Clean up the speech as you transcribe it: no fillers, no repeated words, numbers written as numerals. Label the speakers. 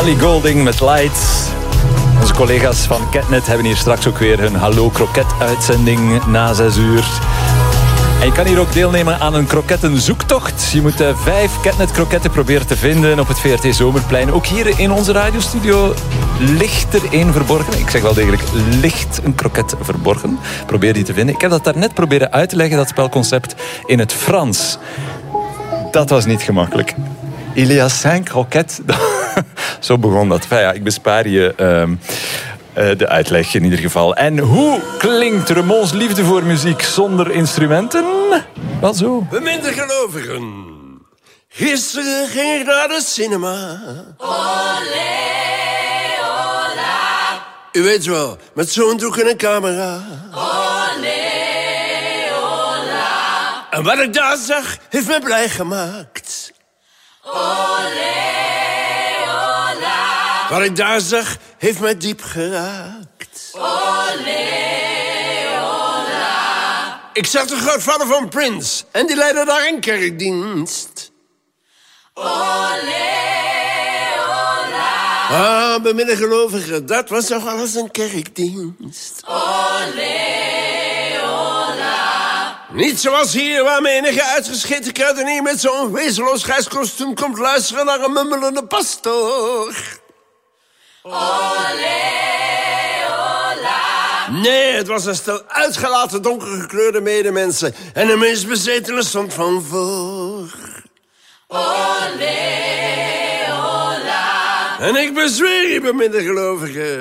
Speaker 1: Ellie Goulding met Lights. Onze collega's van Catnet hebben hier straks ook weer hun Hallo Kroket-uitzending na 6 uur. En je kan hier ook deelnemen aan een krokettenzoektocht. Je moet 5 Catnet-kroketten proberen te vinden op het VRT Zomerplein. Ook hier in onze radiostudio ligt er één verborgen. Ik zeg wel degelijk, ligt een kroket verborgen. Probeer die te vinden. Ik heb dat daarnet proberen uit te leggen, dat spelconcept, in het Frans. Dat was niet gemakkelijk. Il y a 5 croquettes. Zo begon dat. Enfin ja, ik bespaar je de uitleg in ieder geval. En hoe klinkt Remons liefde voor muziek zonder instrumenten? Wel zo.
Speaker 2: Beminde gelovigen. Gisteren ging ik naar de cinema.
Speaker 3: Olé, ola.
Speaker 2: U weet wel, met zo'n doek en een camera.
Speaker 3: Olé, ola.
Speaker 2: En wat ik daar zag, heeft me blij gemaakt.
Speaker 3: Olé, ola.
Speaker 2: Wat ik daar zag, heeft mij diep geraakt.
Speaker 3: Olé, ola.
Speaker 2: Ik zag de grootvader van Prince en die leidde daar een kerkdienst.
Speaker 3: Olé, ola.
Speaker 2: Ah, beminde gelovigen, dat was toch alles een kerkdienst.
Speaker 3: Olé, ola.
Speaker 2: Niet zoals hier, waar menige uitgescheten kruidenier met zo'n wezenloos grijs kostuum komt luisteren naar een mummelende pastoor.
Speaker 3: Olé, ola.
Speaker 2: Nee, het was een stel uitgelaten donkergekleurde medemensen. En de meest bezetene stond van voor.
Speaker 3: Olé, ola.
Speaker 2: En ik bezweer je, beminde gelovigen.